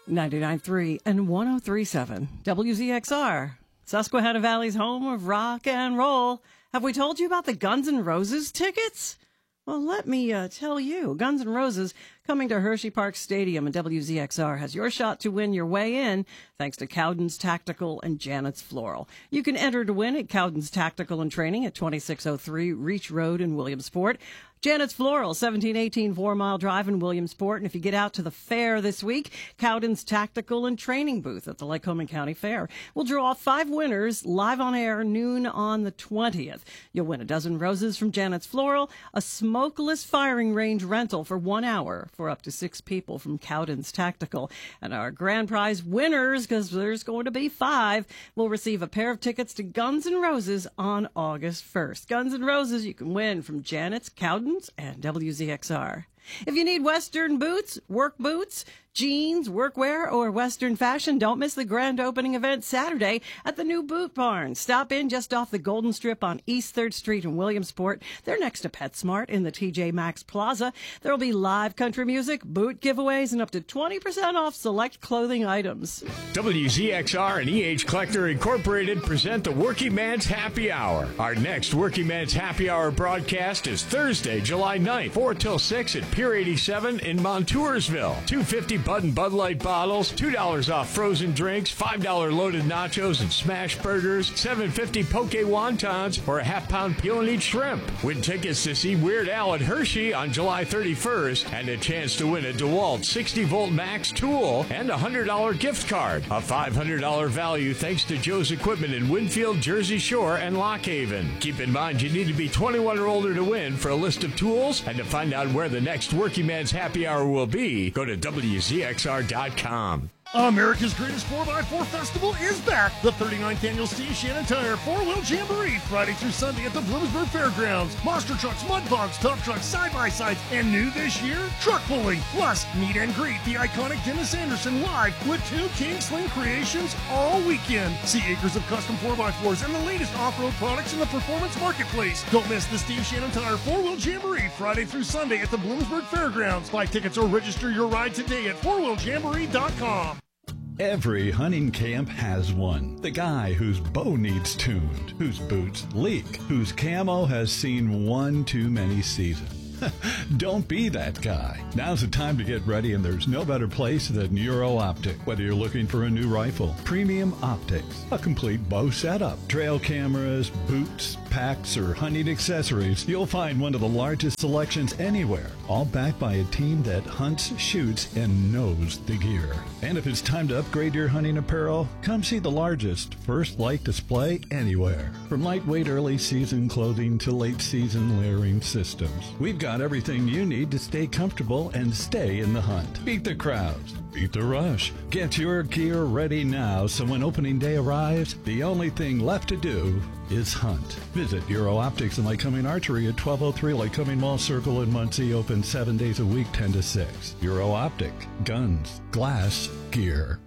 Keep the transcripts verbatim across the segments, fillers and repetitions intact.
ninety-nine point three and one oh three point seven W Z X R, Susquehanna Valley's home of rock and roll. Have we told you about the Guns N' Roses tickets? Well, let me uh, tell you, Guns N' Roses coming to Hershey Park Stadium, and W Z X R has your shot to win your way in thanks to Cowden's Tactical and Janet's Floral. You can enter to win at Cowden's Tactical and Training at twenty-six oh three Reach Road in Williamsport. Janet's Floral, seventeen eighteen Four Mile Drive in Williamsport. And if you get out to the fair this week, Cowden's Tactical and Training booth at the Lycoming County Fair. We'll draw five winners live on air noon on the twentieth. You'll win a dozen roses from Janet's Floral, a smokeless firing range rental for one hour for up to six people from Cowden's Tactical. And our grand prize winners, because there's going to be five, will receive a pair of tickets to Guns N' Roses on August first. Guns N' Roses you can win from Janet's, Cowden's, and W Z X R. If you need Western boots, work boots, jeans, workwear, or Western fashion, don't miss the grand opening event Saturday at the new Boot Barn. Stop in just off the Golden Strip on East third Street in Williamsport. They're next to PetSmart in the T J Maxx Plaza. There'll be live country music, boot giveaways, and up to twenty percent off select clothing items. W Z X R and E H Collector Incorporated present the Working Man's Happy Hour. Our next Working Man's Happy Hour broadcast is Thursday, July ninth, four till six at Pier eighty-seven in Montoursville. two dollars and fifty cents Bud and Bud Light bottles, two dollars off frozen drinks, five dollars loaded nachos and smash burgers, seven dollars and fifty cents poke wontons, or a half-pound peel-and-eat shrimp. Win tickets to see Weird Al at Hershey on July thirty-first and a chance to win a DeWalt sixty volt Max tool and a one hundred dollars gift card. A five hundred dollars value thanks to Joe's Equipment in Winfield, Jersey Shore, and Lock Haven. Keep in mind you need to be twenty-one or older to win. For a list of tools and to find out where the next Working Man's Happy Hour will be, go to W Z X R dot com. America's Greatest four by four Festival is back. The thirty-ninth Annual Steve Shannon Tire four-wheel Jamboree, Friday through Sunday at the Bloomsburg Fairgrounds. Monster trucks, mud bogs, tough trucks, side-by-sides, and new this year, truck pulling. Plus, meet and greet the iconic Dennis Anderson live with two King Sling creations all weekend. See acres of custom four by fours and the latest off-road products in the performance marketplace. Don't miss the Steve Shannon Tire four-wheel Jamboree, Friday through Sunday at the Bloomsburg Fairgrounds. Buy tickets or register your ride today at four wheel jamboree dot com. Every hunting camp has one. The guy whose bow needs tuned, whose boots leak, whose camo has seen one too many seasons. Don't be that guy. Now's the time to get ready, and there's no better place than Euro Optic. Whether you're looking for a new rifle, premium optics, a complete bow setup, trail cameras, boots, packs, or hunting accessories, you'll find one of the largest selections anywhere, all backed by a team that hunts, shoots, and knows the gear. And if it's time to upgrade your hunting apparel, come see the largest First Light display anywhere. From lightweight early season clothing to late season layering systems, we've got everything you need to stay comfortable and stay in the hunt. Beat the crowds. Beat the rush. Get your gear ready now so when opening day arrives, the only thing left to do is hunt. Visit Euro Optics and Lycoming Archery at twelve oh three Lycoming Mall Circle in Muncie, open seven days a week, ten to six. Euro Optic. Guns. Glass. Gear.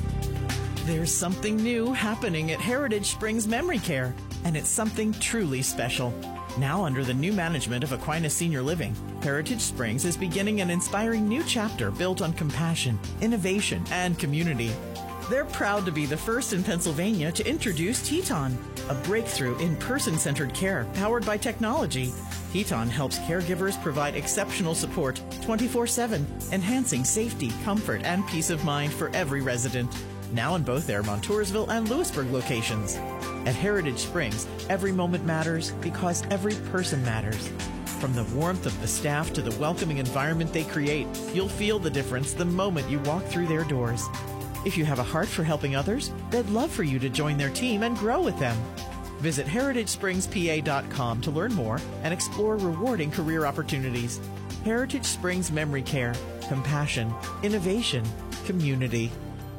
There's something new happening at Heritage Springs Memory Care, and it's something truly special. Now under the new management of Aquinas Senior Living, Heritage Springs is beginning an inspiring new chapter built on compassion, innovation, and community. They're proud to be the first in Pennsylvania to introduce Teton, a breakthrough in person-centered care powered by technology. Teton helps caregivers provide exceptional support twenty-four seven, enhancing safety, comfort, and peace of mind for every resident. Now in both their Montoursville and Lewisburg locations. At Heritage Springs, every moment matters because every person matters. From the warmth of the staff to the welcoming environment they create, you'll feel the difference the moment you walk through their doors. If you have a heart for helping others, they'd love for you to join their team and grow with them. Visit heritage springs p a dot com to learn more and explore rewarding career opportunities. Heritage Springs Memory Care. Compassion. Innovation. Community.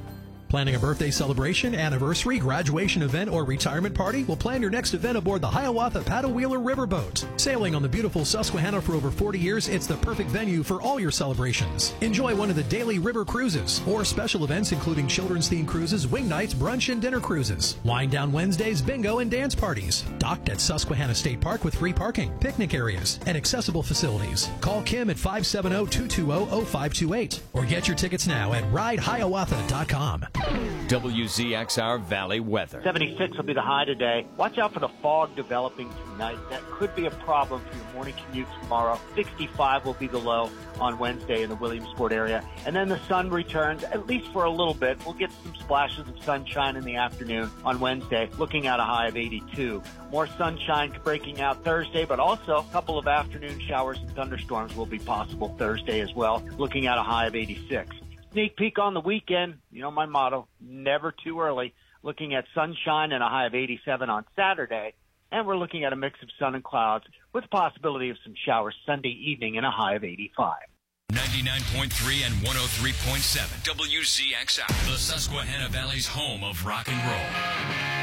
Planning a birthday celebration, anniversary, graduation event, or retirement party? Well, plan your next event aboard the Hiawatha Paddle Wheeler Riverboat. Sailing on the beautiful Susquehanna for over forty years, it's the perfect venue for all your celebrations. Enjoy one of the daily river cruises or special events including children's themed cruises, wing nights, brunch, and dinner cruises. Wind down Wednesdays, bingo, and dance parties. Docked at Susquehanna State Park with free parking, picnic areas, and accessible facilities. Call Kim at five seven zero, two two zero, zero five two eight or get your tickets now at ride hiawatha dot com. W Z X R Valley weather. seventy-six will be the high today. Watch out for the fog developing tonight. That could be a problem for your morning commute tomorrow. sixty-five will be the low on Wednesday in the Williamsport area. And then the sun returns, at least for a little bit. We'll get some splashes of sunshine in the afternoon on Wednesday, looking at a high of eighty-two. More sunshine breaking out Thursday, but also a couple of afternoon showers and thunderstorms will be possible Thursday as well, looking at a high of eighty-six. Sneak peek on the weekend, you know my motto, never too early. Looking at sunshine and a high of eighty-seven on Saturday, and we're looking at a mix of sun and clouds with the possibility of some showers Sunday evening and a high of eighty-five. ninety-nine point three and one oh three point seven W Z X R, the Susquehanna Valley's home of rock and roll.